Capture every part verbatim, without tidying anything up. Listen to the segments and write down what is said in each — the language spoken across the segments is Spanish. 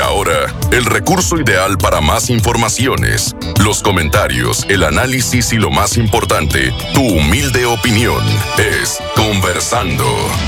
ahora, el recurso ideal para más informaciones, los comentarios, el análisis y lo más importante, tu humilde opinión, es Conversando.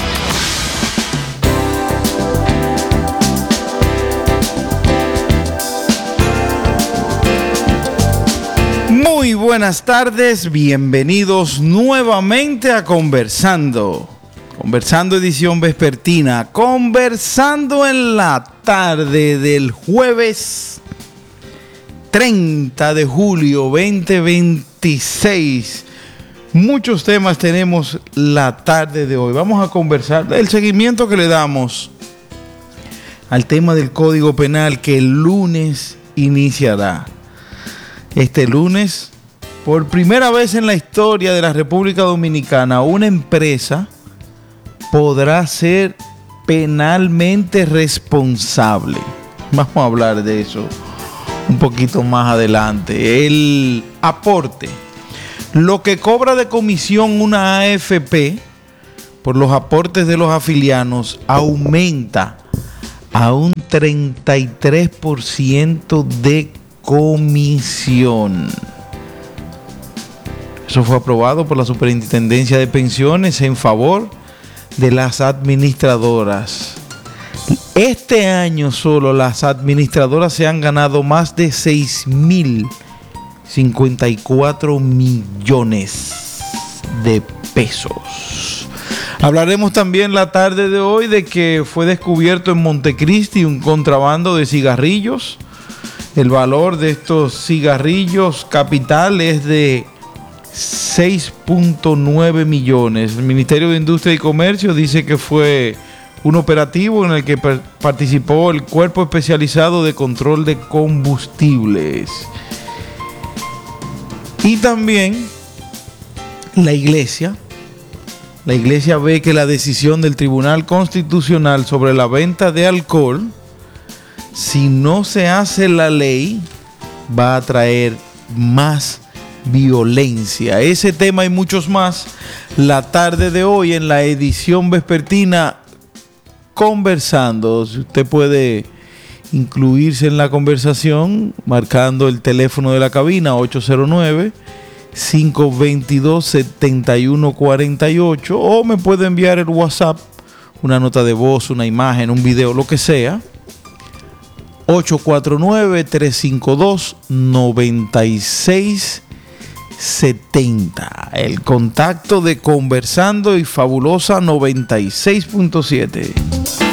Muy buenas tardes, bienvenidos nuevamente a Conversando. Conversando edición vespertina, conversando en la tarde del jueves treinta de julio veinte veintiséis. Muchos temas tenemos la tarde de hoy. Vamos a conversar del seguimiento que le damos al tema del Código Penal que el lunes iniciará. Este lunes, por primera vez en la historia de la República Dominicana, una empresa podrá ser penalmente responsable. Vamos a hablar de eso un poquito más adelante. El aporte. Lo que cobra de comisión una A F P por los aportes de los afiliados aumenta a un treinta y tres por ciento de comisión. Eso fue aprobado por la Superintendencia de Pensiones en favor de las administradoras. Este año solo las administradoras se han ganado más de seis mil cincuenta y cuatro millones de pesos. Hablaremos también la tarde de hoy de que fue descubierto en Montecristi un contrabando de cigarrillos. El valor de estos cigarrillos capital es de seis punto nueve millones. El Ministerio de Industria y Comercio dice que fue un operativo en el que participó el Cuerpo Especializado de Control de Combustibles. Y también la Iglesia. La Iglesia ve que la decisión del Tribunal Constitucional sobre la venta de alcohol, si no se hace la ley, va a traer más violencia. Ese tema y muchos más la tarde de hoy en la edición vespertina Conversando. Usted puede incluirse en la conversación marcando el teléfono de la cabina ocho cero nueve, cinco dos dos, siete uno cuatro ocho o me puede enviar el WhatsApp, una nota de voz, una imagen, un video, lo que sea, ocho cuatro nueve, tres cinco dos, nueve seis setenta. El contacto de Conversando y Fabulosa noventa y seis punto siete.